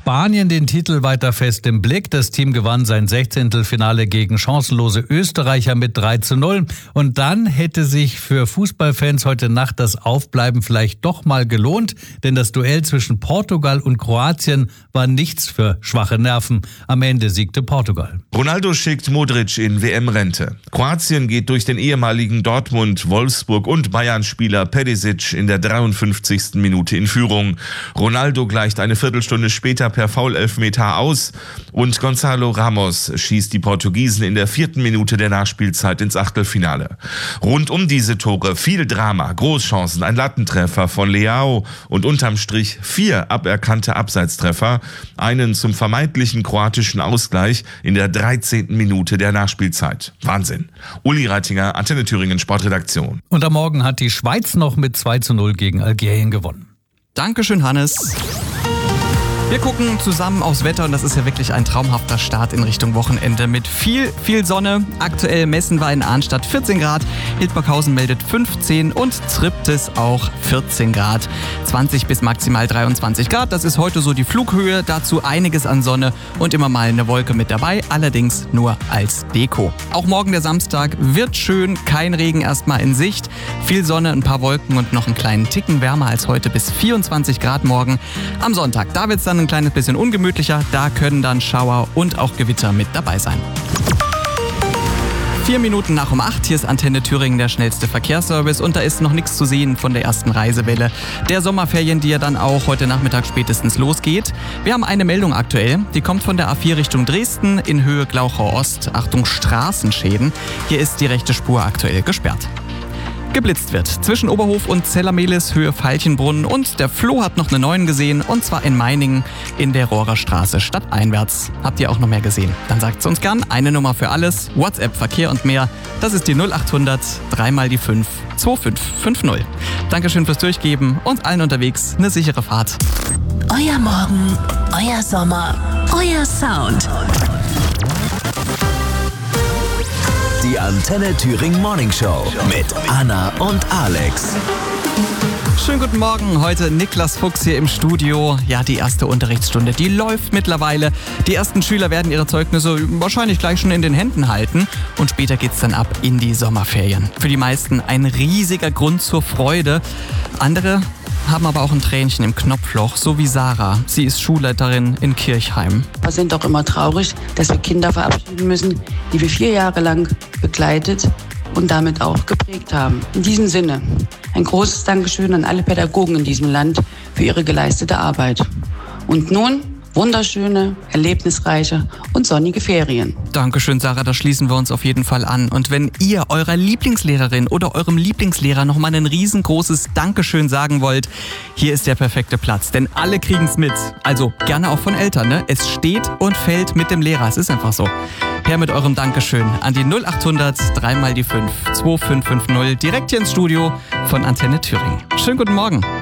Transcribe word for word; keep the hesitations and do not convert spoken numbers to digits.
Spanien den Titel weiter fest im Blick. Das Team gewann sein Sechzehntelfinale gegen chancenlose Österreicher mit drei zu null. Und dann hätte sich für Fußballfans heute Nacht das Aufbleiben vielleicht doch mal gelohnt. Denn das Duell zwischen Portugal und Kroatien war nichts für schwache Nerven. Am Ende siegte Portugal. Ronaldo schickt Modric in W M-Rente. Kroatien geht durch den ehemaligen Dortmund, Wolfsburg und Bayern-Spieler Perisic in der dreiundfünfzigsten Minute in Führung. Ronaldo gleicht eine Viertelstunde später per Foul-Elfmeter aus und Gonzalo Ramos schießt die Portugiesen in der vierten Minute der Nachspielzeit ins Achtelfinale. Rund um diese Tore viel Drama, Großchancen, ein Lattentreffer von Leao und unterm Strich vier aberkannte Abseitstreffer, einen zum vermeintlichen kroatischen Ausgleich in der dreizehnten Minute der Nachspielzeit. Wahnsinn. Uli Reitinger, Antenne Thüringen Sportredaktion. Und am Morgen hat die Schweiz noch mit zwei zu null gegen Algerien gewonnen. Dankeschön, Hannes. Wir gucken zusammen aufs Wetter und das ist ja wirklich ein traumhafter Start in Richtung Wochenende mit viel, viel Sonne. Aktuell messen wir in Arnstadt vierzehn Grad, Hildburghausen meldet fünfzehn und Triptis auch vierzehn Grad. zwanzig bis maximal dreiundzwanzig Grad, das ist heute so die Flughöhe. Dazu einiges an Sonne und immer mal eine Wolke mit dabei, allerdings nur als Deko. Auch morgen der Samstag wird schön, kein Regen erstmal in Sicht. Viel Sonne, ein paar Wolken und noch einen kleinen Ticken wärmer als heute bis vierundzwanzig Grad morgen. Am Sonntag, da wird es dann ein kleines bisschen ungemütlicher, da können dann Schauer und auch Gewitter mit dabei sein. Vier Minuten nach um acht, hier ist Antenne Thüringen, der schnellste Verkehrsservice und da ist noch nichts zu sehen von der ersten Reisewelle der Sommerferien, die ja dann auch heute Nachmittag spätestens losgeht. Wir haben eine Meldung aktuell, die kommt von der A vier Richtung Dresden in Höhe Glauchau Ost. Achtung, Straßenschäden. Hier ist die rechte Spur aktuell gesperrt. Geblitzt wird zwischen Oberhof und Zellermehlis Höhe Veilchenbrunn und der Flo hat noch eine neuen gesehen und zwar in Meiningen in der Rohrerstraße stadteinwärts. Habt ihr auch noch mehr gesehen? Dann sagt's uns gern. Eine Nummer für alles, WhatsApp, Verkehr und mehr. Das ist die null achthundert, dreimal die fünf, zwei fünf fünf null. Dankeschön fürs Durchgeben und allen unterwegs eine sichere Fahrt. Euer Morgen, euer Sommer, euer Sound. Die Antenne Thüringen Morning Show mit Anna und Alex. Schönen guten Morgen, heute Niklas Fuchs hier im Studio. Ja, die erste Unterrichtsstunde, die läuft mittlerweile. Die ersten Schüler werden ihre Zeugnisse wahrscheinlich gleich schon in den Händen halten. Und später geht's dann ab in die Sommerferien. Für die meisten ein riesiger Grund zur Freude. Andere haben aber auch ein Tränchen im Knopfloch, so wie Sarah. Sie ist Schulleiterin in Kirchheim. Wir sind doch immer traurig, dass wir Kinder verabschieden müssen, die wir vier Jahre lang begleitet und damit auch geprägt haben. In diesem Sinne ein großes Dankeschön an alle Pädagogen in diesem Land für ihre geleistete Arbeit. Und nun wunderschöne, erlebnisreiche und sonnige Ferien. Dankeschön, Sarah, da schließen wir uns auf jeden Fall an. Und wenn ihr eurer Lieblingslehrerin oder eurem Lieblingslehrer noch mal ein riesengroßes Dankeschön sagen wollt, hier ist der perfekte Platz, denn alle kriegen's mit. Also gerne auch von Eltern, ne? Es steht und fällt mit dem Lehrer, es ist einfach so. Her mit eurem Dankeschön an die null achthundert, dreimal die fünf, zwei fünf fünf null, direkt hier ins Studio von Antenne Thüringen. Schönen guten Morgen.